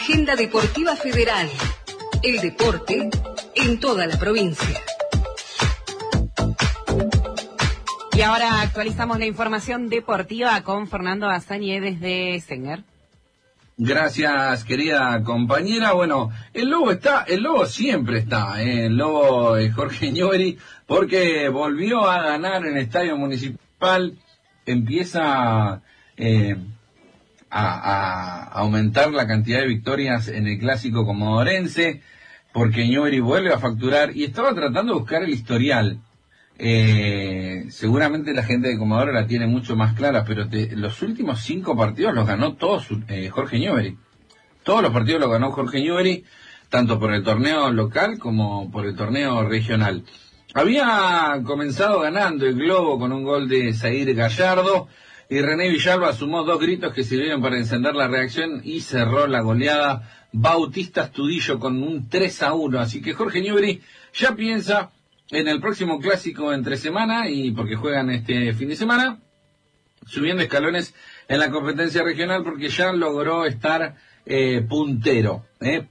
Agenda Deportiva Federal. El deporte en toda la provincia. Y ahora actualizamos la información deportiva con Fernando Azañé desde Sengar. Gracias, querida compañera. Bueno, el Lobo siempre está, el Lobo Jorge Newbery, porque volvió a ganar en el Estadio Municipal, empieza a aumentar la cantidad de victorias en el Clásico comodorense, porque Newbery vuelve a facturar y estaba tratando de buscar el historial. Seguramente la gente de Comodoro la tiene mucho más clara, pero los últimos 5 partidos los ganó todos Jorge Newbery. Todos los partidos los ganó Jorge Newbery, tanto por el torneo local como por el torneo regional. Había comenzado ganando el Globo con un gol de Zaire Gallardo, y René Villalba sumó 2 gritos que sirvieron para encender la reacción y cerró la goleada Bautista Astudillo con un 3-1. Así que Jorge Newbery ya piensa en el próximo clásico entre semana, y porque juegan este fin de semana, subiendo escalones en la competencia regional, porque ya logró estar puntero.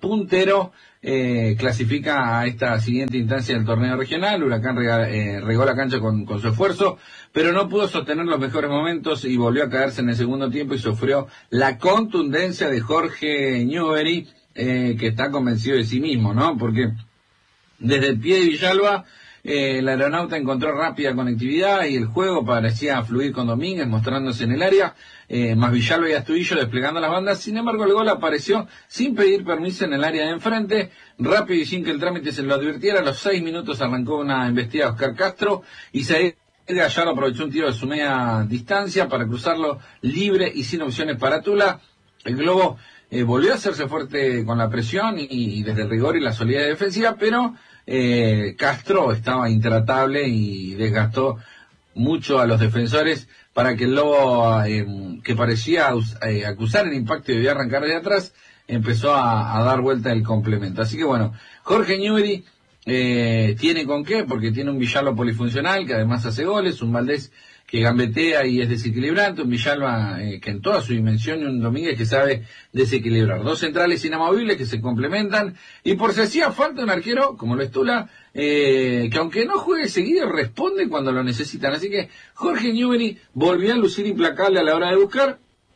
Clasifica a esta siguiente instancia del torneo regional. Huracán regó la cancha con su esfuerzo, pero no pudo sostener los mejores momentos y volvió a caerse en el segundo tiempo y sufrió la contundencia de Jorge Newbery, que está convencido de sí mismo, ¿no? Porque desde el pie de Villalba, el aeronauta encontró rápida conectividad y el juego parecía fluir con Domínguez mostrándose en el área, más Villalba y Astudillo desplegando las bandas. Sin embargo, el gol apareció sin pedir permiso en el área de enfrente, rápido y sin que el trámite se lo advirtiera. A los 6 minutos arrancó una embestida de Oscar Castro y Zaire Gallardo aprovechó un tiro de su media distancia para cruzarlo libre y sin opciones para Tula. El Globo volvió a hacerse fuerte con la presión y desde el rigor y la solidez defensiva, pero Castro estaba intratable y desgastó mucho a los defensores para que el Lobo, que parecía acusar el impacto y debía arrancar de atrás, empezó a dar vuelta el complemento. Así que bueno, Jorge Newbery tiene con qué, porque tiene un Villalba polifuncional que además hace goles, un Valdés que gambetea y es desequilibrante, un Villalba que en toda su dimensión, y un Domínguez que sabe desequilibrar. 2 centrales inamovibles que se complementan, y por si hacía falta un arquero, como lo es Tula, que aunque no juegue seguido, responde cuando lo necesitan. Así que Jorge Newbery volvió a lucir implacable a la hora de buscar,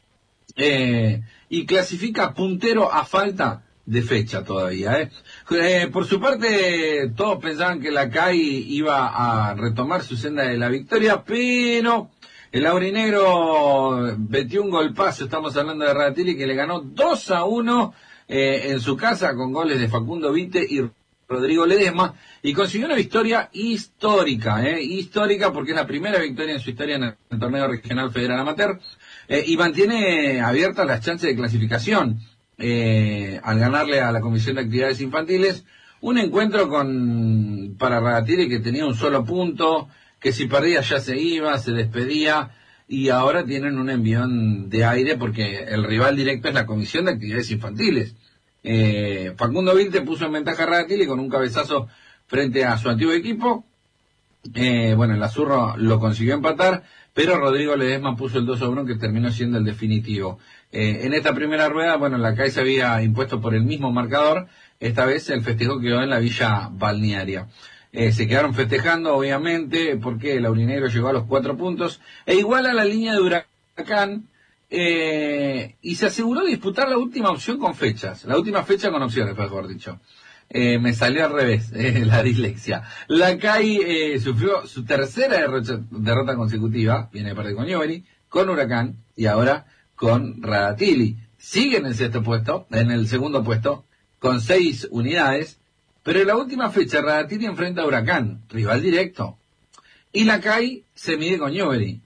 y clasifica puntero a falta de fecha todavía. Por su parte, todos pensaban que la CAI iba a retomar su senda de la victoria, pero el aurinegro metió un golpazo. Estamos hablando de Radatili, que le ganó 2-1 en su casa con goles de Facundo Vite y Rodrigo Ledesma, y consiguió una victoria histórica, histórica, porque es la primera victoria en su historia en el torneo regional federal amateur, y mantiene abiertas las chances de clasificación. Al ganarle a la Comisión de Actividades Infantiles, un encuentro para Radatili, que tenía un solo punto, que si perdía ya se iba, se despedía, y ahora tienen un envión de aire porque el rival directo es la Comisión de Actividades Infantiles. Facundo Vilte puso en ventaja a Radatili con un cabezazo frente a su antiguo equipo. El Azurro lo consiguió empatar, pero Rodrigo Ledesma puso el 2-1, que terminó siendo el definitivo. En esta primera rueda, la CAI se había impuesto por el mismo marcador. Esta vez el festejo quedó en la Villa Balnearia. Se quedaron festejando, obviamente, porque el aurinegro llegó a los 4 puntos, e igual a la línea de Huracán, y se aseguró de disputar la última opción con fechas. La última fecha con opciones, mejor dicho. Me salió al revés, la dislexia. La CAI sufrió su tercera derrota consecutiva, viene de perder con Newbery, con Huracán y ahora con Radatili. Sigue en el segundo puesto, con 6 unidades, pero en la última fecha Radatili enfrenta a Huracán, rival directo, y la CAI se mide con Newbery.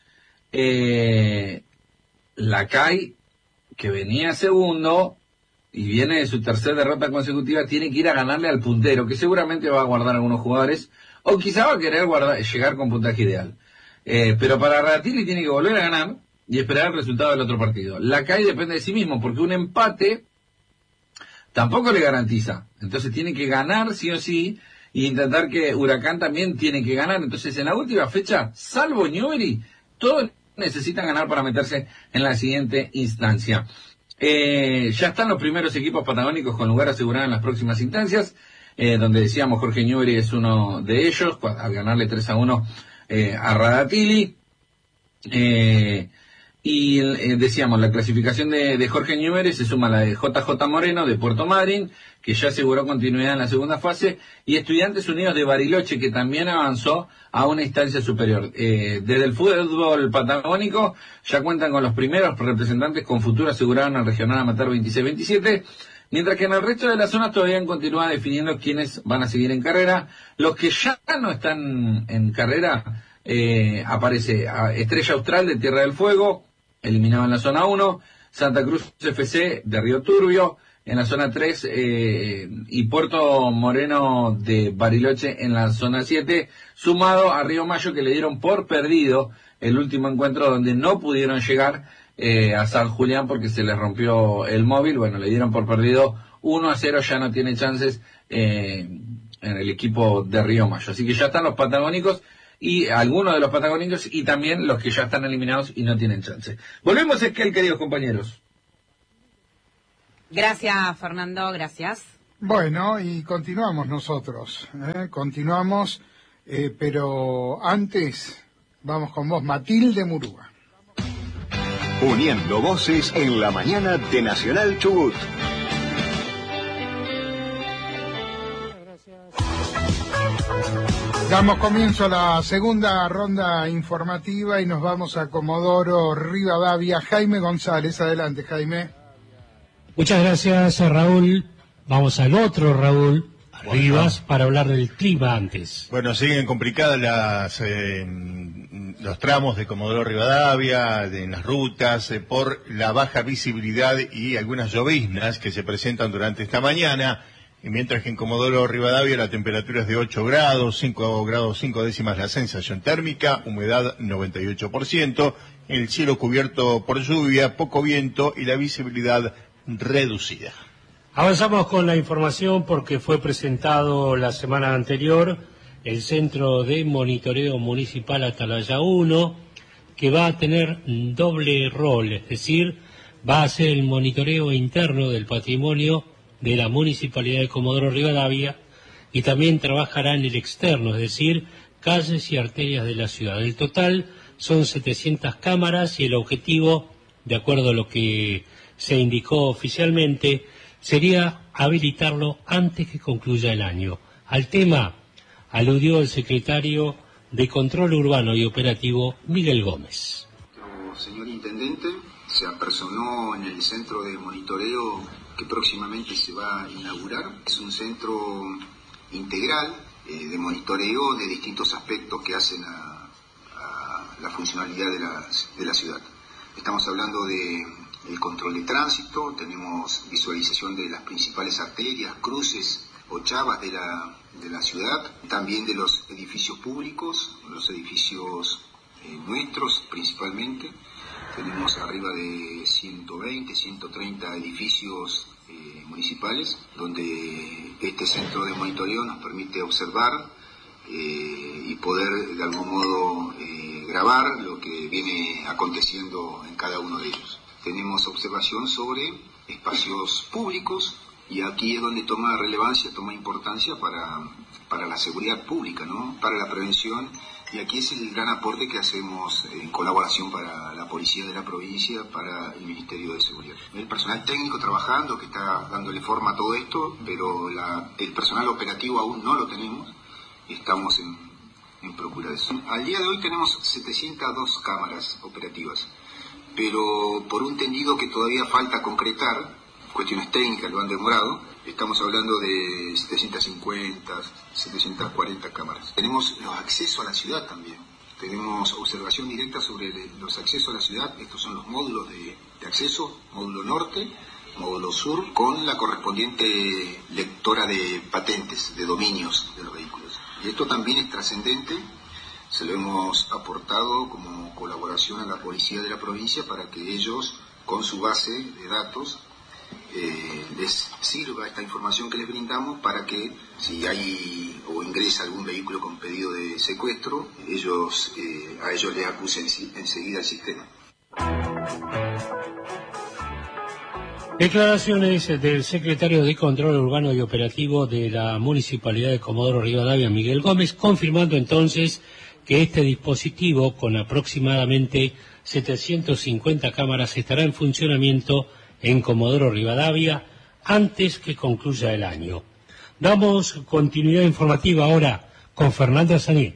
La CAI, que venía segundo y viene de su tercera derrota consecutiva, tiene que ir a ganarle al puntero, que seguramente va a guardar algunos jugadores, o quizá va a querer llegar con puntaje ideal. Pero para Radatili tiene que volver a ganar y esperar el resultado del otro partido. La CAI depende de sí mismo, porque un empate tampoco le garantiza. Entonces tiene que ganar sí o sí, y intentar que Huracán también tiene que ganar. Entonces en la última fecha, salvo Newbery, todos necesitan ganar para meterse en la siguiente instancia. Ya están los primeros equipos patagónicos con lugar asegurado en las próximas instancias, donde decíamos Jorge Newbery es uno de ellos, al ganarle 3-1 a Radatili. Decíamos, la clasificación de Jorge Newbery se suma a la de JJ Moreno de Puerto Madryn, que ya aseguró continuidad en la segunda fase, y Estudiantes Unidos de Bariloche, que también avanzó a una instancia superior. Desde el fútbol patagónico ya cuentan con los primeros representantes con futuro asegurado en el Regional Amateur 26-27, mientras que en el resto de las zonas todavía continúa definiendo quiénes van a seguir en carrera. Los que ya no están en carrera, aparece Estrella Austral de Tierra del Fuego, eliminado en la zona 1, Santa Cruz FC de Río Turbio en la zona 3, y Puerto Moreno de Bariloche en la zona 7, sumado a Río Mayo, que le dieron por perdido el último encuentro donde no pudieron llegar a San Julián porque se les rompió el móvil. Bueno, le dieron por perdido 1-0, ya no tiene chances en el equipo de Río Mayo. Así que ya están los patagónicos, y algunos de los patagónicos, y también los que ya están eliminados y no tienen chance. Volvemos, queridos compañeros. Gracias, Fernando, gracias. Bueno, y continuamos nosotros, continuamos, pero antes vamos con vos, Matilde Murúa. Uniendo voces en la mañana de Nacional Chubut. Damos comienzo a la segunda ronda informativa y nos vamos a Comodoro Rivadavia. Jaime González, adelante, Jaime. Muchas gracias, Raúl. Vamos al otro Raúl Rivas para hablar del clima antes. Bueno, siguen complicadas los tramos de Comodoro Rivadavia, en las rutas, por la baja visibilidad y algunas lloviznas que se presentan durante esta mañana. Y mientras que en Comodoro Rivadavia la temperatura es de 8 grados, 5 grados 5 décimas la sensación térmica, humedad 98%, el cielo cubierto por lluvia, poco viento y la visibilidad reducida. Avanzamos con la información porque fue presentado la semana anterior el Centro de Monitoreo Municipal Atalaya 1, que va a tener doble rol, es decir, va a ser el monitoreo interno del patrimonio de la Municipalidad de Comodoro Rivadavia, y también trabajará en el externo, es decir, calles y arterias de la ciudad. El total son 700 cámaras y el objetivo, de acuerdo a lo que se indicó oficialmente, sería habilitarlo antes que concluya el año. Al tema aludió el secretario de Control Urbano y Operativo, Miguel Gómez. Señor Intendente, se apersonó en el centro de monitoreo que próximamente se va a inaugurar. Es un centro integral de monitoreo de distintos aspectos que hacen a la funcionalidad de la ciudad. Estamos hablando del control de tránsito, tenemos visualización de las principales arterias, cruces o chavas de la ciudad, también de los edificios públicos, los edificios nuestros principalmente. Tenemos arriba de 120, 130 edificios municipales, donde este centro de monitoreo nos permite observar y poder de algún modo grabar lo que viene aconteciendo en cada uno de ellos. Tenemos observación sobre espacios públicos, y aquí es donde toma relevancia, toma importancia para la seguridad pública, ¿no? Para la prevención. Y aquí es el gran aporte que hacemos en colaboración para la Policía de la provincia, para el Ministerio de Seguridad. El personal técnico trabajando, que está dándole forma a todo esto, pero el personal operativo aún no lo tenemos, estamos en procura de eso. Al día de hoy tenemos 702 cámaras operativas, pero por un tendido que todavía falta concretar, cuestiones técnicas lo han demorado, estamos hablando de 750, 740 cámaras. Tenemos los accesos a la ciudad también. Tenemos observación directa sobre los accesos a la ciudad. Estos son los módulos de acceso, módulo norte, módulo sur, con la correspondiente lectora de patentes, de dominios de los vehículos. Y esto también es trascendente, se lo hemos aportado como colaboración a la Policía de la provincia para que ellos, con su base de datos, les sirva esta información que les brindamos para que si hay o ingresa algún vehículo con pedido de secuestro, a ellos les acuse enseguida el sistema. Declaraciones del secretario de Control Urbano y Operativo de la Municipalidad de Comodoro Rivadavia, Miguel Gómez, confirmando entonces que este dispositivo, con aproximadamente 750 cámaras, estará en funcionamiento en Comodoro Rivadavia antes que concluya el año. Damos continuidad informativa ahora con Fernando Saní.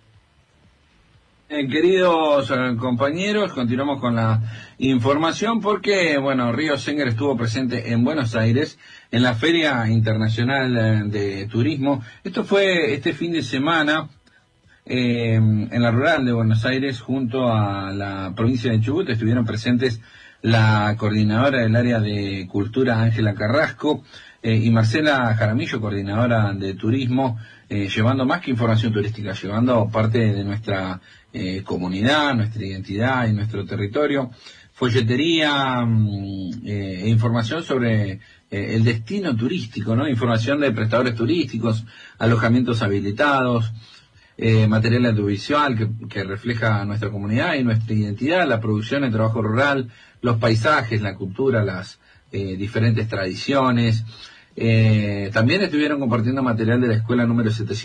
Queridos compañeros, continuamos con la información porque, bueno, Río Senger estuvo presente en Buenos Aires en la Feria Internacional de Turismo. Esto fue este fin de semana en la rural de Buenos Aires junto a la provincia de Chubut. Estuvieron presentes la coordinadora del área de cultura, Ángela Carrasco, y Marcela Jaramillo, coordinadora de turismo, llevando más que información turística, llevando parte de nuestra comunidad, nuestra identidad y nuestro territorio, folletería e información sobre el destino turístico, ¿no? Información de prestadores turísticos, alojamientos habilitados, material audiovisual que refleja nuestra comunidad y nuestra identidad, la producción, el trabajo rural, los paisajes, la cultura, las diferentes tradiciones. También estuvieron compartiendo material de la escuela número 700